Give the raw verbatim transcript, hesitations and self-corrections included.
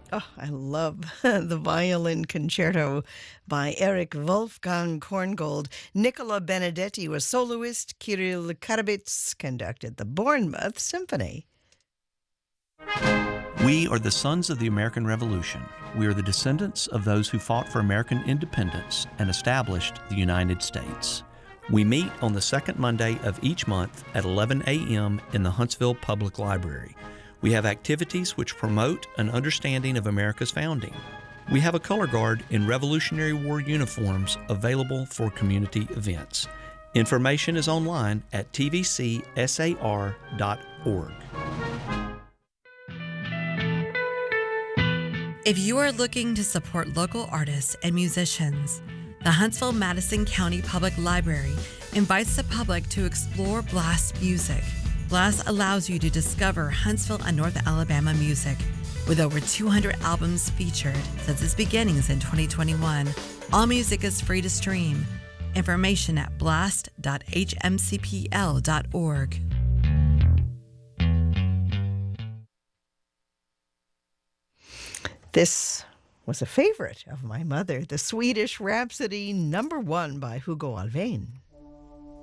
Oh, I love the violin concerto by Eric Wolfgang Korngold. Nicola Benedetti was soloist. Kirill Karabits conducted the Bournemouth Symphony. We are the sons of the American Revolution. We are the descendants of those who fought for American independence and established the United States. We meet on the second Monday of each month at eleven a.m. in the Huntsville Public Library. We have activities which promote an understanding of America's founding. We have a color guard in Revolutionary War uniforms available for community events. Information is online at t v c s a r dot org. If you are looking to support local artists and musicians, the Huntsville-Madison County Public Library invites the public to explore Blast Music. Blast allows you to discover Huntsville and North Alabama music. With over two hundred albums featured since its beginnings in twenty twenty-one, all music is free to stream. Information at blast dot h m c p l dot org. This was a favorite of my mother, the Swedish Rhapsody, number one by Hugo Alfvén.